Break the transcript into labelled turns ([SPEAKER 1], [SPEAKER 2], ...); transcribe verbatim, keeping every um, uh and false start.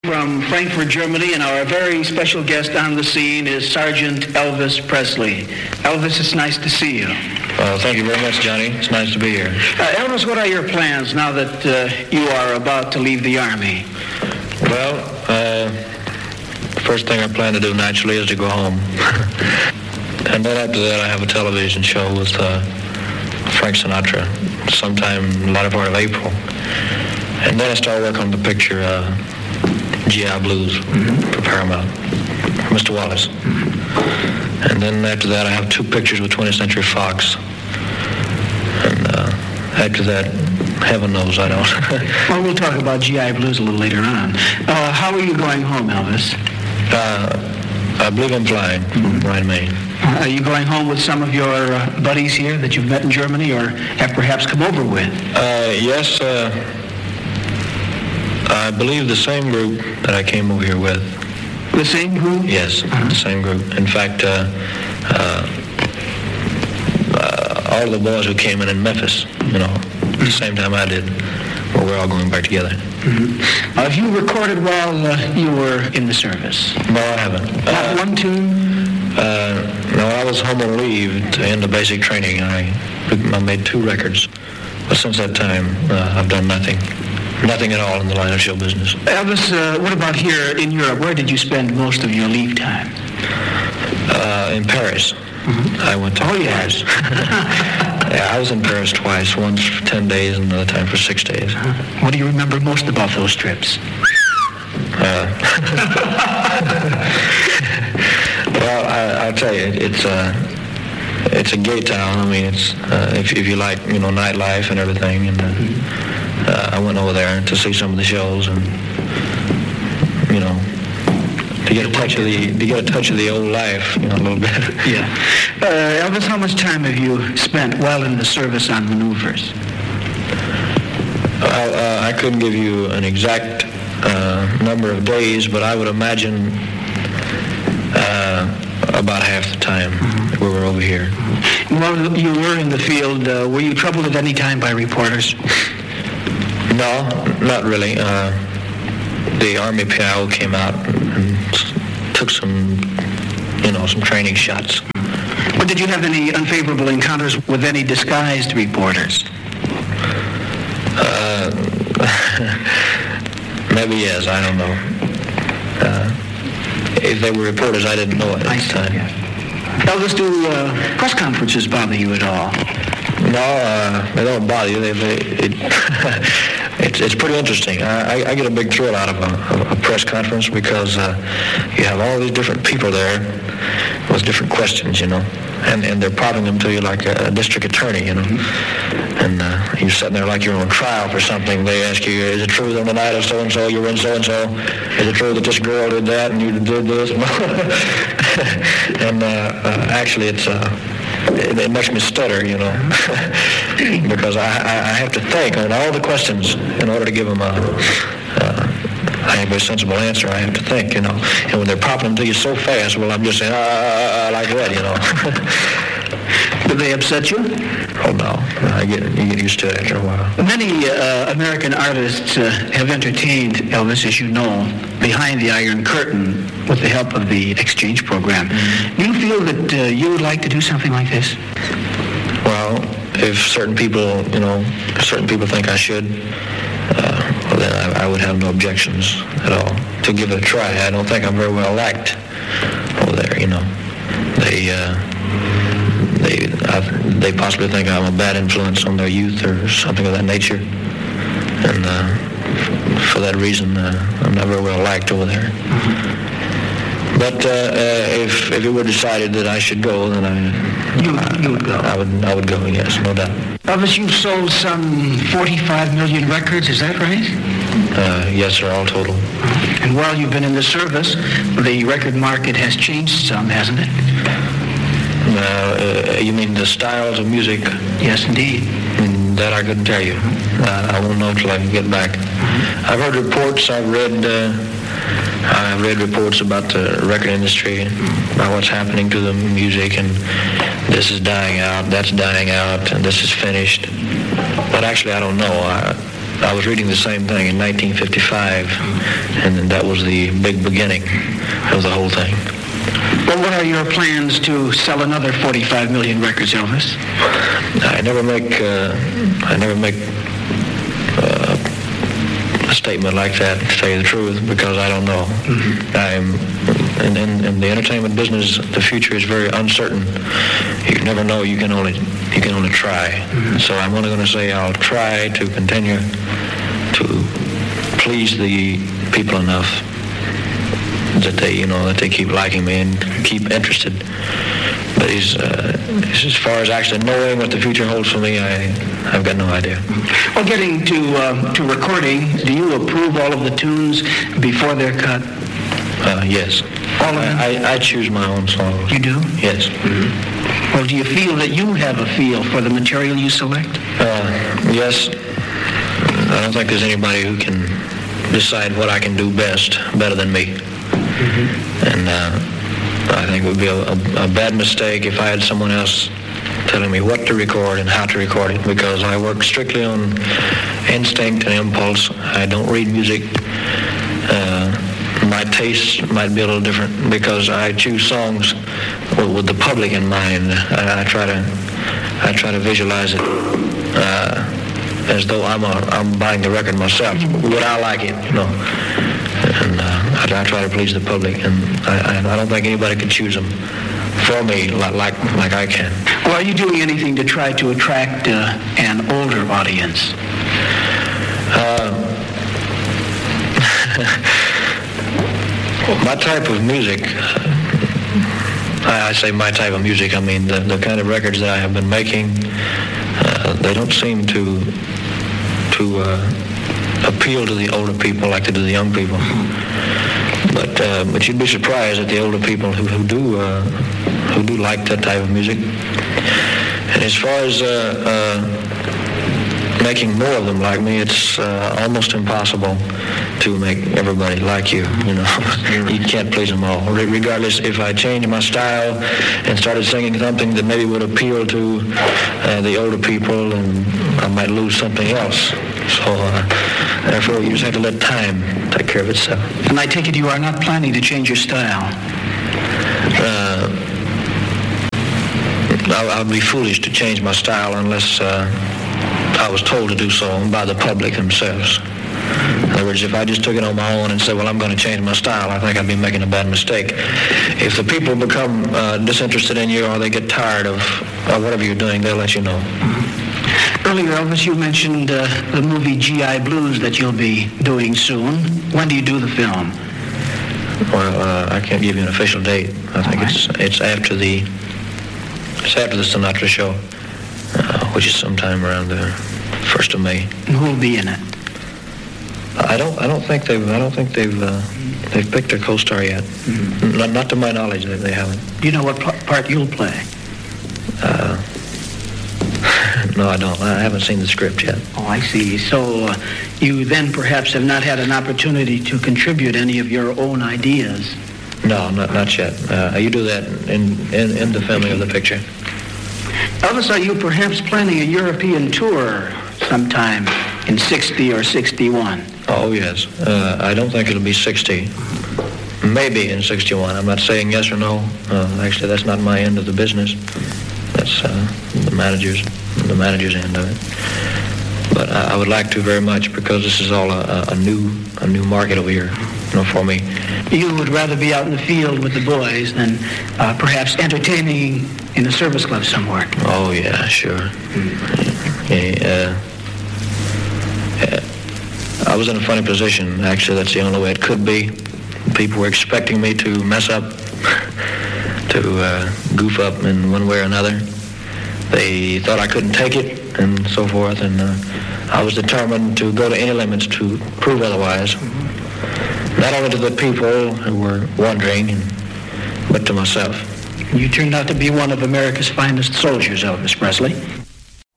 [SPEAKER 1] From Frankfurt, Germany, and our very special guest on the scene is Sergeant Elvis Presley. Elvis, it's nice to see you.
[SPEAKER 2] Well, thank you very much, Johnny. It's nice to be here.
[SPEAKER 1] Uh, Elvis, what are your plans now that uh, you are about to leave the Army?
[SPEAKER 2] Well, uh, the first thing I plan to do naturally is to go home. And then after that, I have a television show with uh, Frank Sinatra sometime in the latter part of April. And then I start working on the picture, uh, G I Blues, mm-hmm. for Paramount, for Mister Wallace. Mm-hmm. And then after that, I have two pictures with twentieth Century Fox. And uh, after that, heaven knows I don't.
[SPEAKER 1] Well, we'll talk about G I Blues a little later on. Uh, how are you going home, Elvis?
[SPEAKER 2] Uh, I believe I'm flying from Rhine-Main.
[SPEAKER 1] Uh, are you going home with some of your uh, buddies here that you've met in Germany or have perhaps come over with?
[SPEAKER 2] Uh, yes, uh, I believe the same group that I came over here with.
[SPEAKER 1] The same group?
[SPEAKER 2] Yes, uh-huh. The same group. In fact, uh, uh, uh, all the boys who came in in Memphis, you know, at the same time I did, well, we're all going back together.
[SPEAKER 1] Mm-hmm. Uh, have you recorded while uh, you were in the service?
[SPEAKER 2] No, I haven't.
[SPEAKER 1] Not
[SPEAKER 2] uh,
[SPEAKER 1] one tune?
[SPEAKER 2] Uh, no, I was home on leave to end the basic training. I, I made two records. But since that time, uh, I've done nothing. Nothing at all in the line of show business.
[SPEAKER 1] Elvis, uh, what about here in Europe? Where did you spend most of your leave time?
[SPEAKER 2] Uh, in Paris. Mm-hmm. I went to
[SPEAKER 1] oh,
[SPEAKER 2] Paris.
[SPEAKER 1] Yes.
[SPEAKER 2] Yeah, I was in Paris twice, once for ten days and another time for six days.
[SPEAKER 1] Uh-huh. What do you remember most about those trips?
[SPEAKER 2] Uh, well, I, I'll tell you, it, it's uh, it's a gay town. I mean, it's uh, if if you like, you know, nightlife and everything, and uh, uh, I went over there to see some of the shows, and you know, to get a touch of the to get a touch of the old life, you know, a little bit.
[SPEAKER 1] Yeah. Uh, Elvis, how much time have you spent while in the service on maneuvers?
[SPEAKER 2] I, uh, I couldn't give you an exact uh, number of days, but I would imagine uh, about half the time mm-hmm. we were over here.
[SPEAKER 1] Mm-hmm. While you were in the field, uh, were you troubled at any time by reporters?
[SPEAKER 2] No, not really. Uh, the Army P I O came out and took some, you know, some training shots.
[SPEAKER 1] But did you have any unfavorable encounters with any disguised reporters?
[SPEAKER 2] Uh, maybe yes, I don't know. Uh, if they were reporters, I didn't know it at I the see, time.
[SPEAKER 1] Yeah. Elvis, do uh, press conferences bother you at all?
[SPEAKER 2] No, uh, they don't bother you. They, they, it, it's, it's pretty interesting. I, I get a big thrill out of a, a press conference because uh, you have all these different people there with different questions, you know, and, and they're prodding them to you like a, a district attorney, you know. And uh, you're sitting there like you're on trial for something. They ask you, is it true that on the night of so-and-so you were in so-and-so? Is it true that this girl did that and you did this? And uh, uh, actually it's... Uh, It, it makes me stutter, you know, because I, I, I have to think on all the questions in order to give them a, uh, I have a sensible answer. I have to think, you know, and when they're popping them to you so fast, well, I'm just saying, ah, like that, you know.
[SPEAKER 1] Do they upset you?
[SPEAKER 2] Oh, no. I get you get used to it after a while.
[SPEAKER 1] Many uh, American artists uh, have entertained Elvis, as you know, behind the Iron Curtain with the help of the exchange program. Mm-hmm. Do you feel that uh, you would like to do something like this?
[SPEAKER 2] Well, if certain people, you know, if certain people think I should, uh, well, then I, I would have no objections at all to give it a try. I don't think I'm very well liked over there, you know. They... Uh, They, I've, they possibly think I'm a bad influence on their youth or something of that nature. And uh, for that reason, uh, I'm not very well liked over there. Mm-hmm. But uh, uh, if if it were decided that I should go, then I,
[SPEAKER 1] you, you would go.
[SPEAKER 2] I would, I would go, yes, no doubt.
[SPEAKER 1] Elvis, you've sold some forty-five million records, is that right?
[SPEAKER 2] Uh, yes, sir, all total.
[SPEAKER 1] And while you've been in the service, the record market has changed some, hasn't it?
[SPEAKER 2] Uh, uh, you mean the styles of music?
[SPEAKER 1] Yes, indeed.
[SPEAKER 2] Mm, that I couldn't tell you. Uh, I won't know till I can get back. Mm-hmm. I've heard reports. I've read. Uh, I've read reports about the record industry, about what's happening to the music, and this is dying out, that's dying out, and this is finished. But actually, I don't know. I, I was reading the same thing in nineteen fifty-five, and then that was the big beginning of the whole thing.
[SPEAKER 1] Well, what are your plans to sell another forty-five million records, Elvis?
[SPEAKER 2] I never make, uh, I never make uh, a statement like that, to tell you the truth, because I don't know. Mm-hmm. I'm, in, in, in the entertainment business, the future is very uncertain. You never know. You can only, you can only try. Mm-hmm. So I'm only going to say I'll try to continue to please the people enough that they, you know, that they keep liking me and keep interested. But as, uh, as far as actually knowing what the future holds for me, I, I've got no idea.
[SPEAKER 1] Well, getting to uh, to recording, do you approve all of the tunes before they're cut?
[SPEAKER 2] Uh, yes.
[SPEAKER 1] All of them?
[SPEAKER 2] I, I, I choose my own songs.
[SPEAKER 1] You do?
[SPEAKER 2] Yes.
[SPEAKER 1] Mm-hmm. Well, do you feel that you have a feel for the material you select?
[SPEAKER 2] Uh, yes. I don't think there's anybody who can decide what I can do best better than me. Mm-hmm. And uh, I think it would be a, a, a bad mistake if I had someone else telling me what to record and how to record it, because I work strictly on instinct and impulse. I don't read music. Uh, my taste might be a little different because I choose songs with, with the public in mind. I, I try to I try to visualize it uh, as though I'm a, I'm buying the record myself. Would I like it? You know. And uh, I, I try to please the public, and I, I, I don't think anybody can choose them for me like like, like I can.
[SPEAKER 1] Well, are you doing anything to try to attract uh, an older audience?
[SPEAKER 2] Uh, my type of music, I, I say my type of music, I mean the, the kind of records that I have been making, uh, they don't seem to to uh, appeal to the older people like they do the young people. But uh, but you'd be surprised at the older people who, who do uh, who do like that type of music. And as far as uh, uh, making more of them like me, it's uh, almost impossible to make everybody like you. You know, you can't please them all. Regardless, if I changed my style and started singing something that maybe would appeal to uh, the older people, and I might lose something else. So, uh, therefore, you just have to let time take care of itself.
[SPEAKER 1] And I take it you are not planning to change your style?
[SPEAKER 2] Uh, I would be foolish to change my style unless uh, I was told to do so by the public themselves. In other words, if I just took it on my own and said, well, I'm going to change my style, I think I'd be making a bad mistake. If the people become uh, disinterested in you or they get tired of uh, whatever you're doing, they'll let you know.
[SPEAKER 1] Earlier, Elvis, you mentioned uh, the movie G I Blues that you'll be doing soon. When do you do the film?
[SPEAKER 2] Well, uh, I can't give you an official date. I think right. it's it's after the it's after the Sinatra show, uh, which is sometime around the first of May.
[SPEAKER 1] And who'll be in it?
[SPEAKER 2] I don't I don't think they've I don't think they've uh, they've picked a co-star yet. Mm-hmm. Not, not to my knowledge, they, they haven't.
[SPEAKER 1] Do you know what p- part you'll play?
[SPEAKER 2] Uh, No, I don't. I haven't seen the script yet.
[SPEAKER 1] Oh, I see. So uh, you then perhaps have not had an opportunity to contribute any of your own ideas.
[SPEAKER 2] No, not not yet. Uh, you do that in, in, in the filming of the picture.
[SPEAKER 1] Elvis, are you perhaps planning a European tour sometime in sixty or sixty-one?
[SPEAKER 2] Oh, yes. Uh, I don't think it'll be sixty. Maybe in sixty-one. I'm not saying yes or no. Uh, actually, that's not my end of the business. That's uh, the manager's. the manager's end of it. But I, I would like to very much, because this is all a, a new a new market over here, you know, for me.
[SPEAKER 1] You would rather be out in the field with the boys than uh, perhaps entertaining in a service club somewhere.
[SPEAKER 2] Oh yeah, sure. Yeah, uh, yeah. I was in a funny position. Actually, that's the only way it could be. People were expecting me to mess up, to uh, goof up in one way or another. They thought I couldn't take it, and so forth, and uh, I was determined to go to any limits to prove otherwise. Not only to the people who were wondering, but to myself.
[SPEAKER 1] You turned out to be one of America's finest soldiers, Elvis Presley.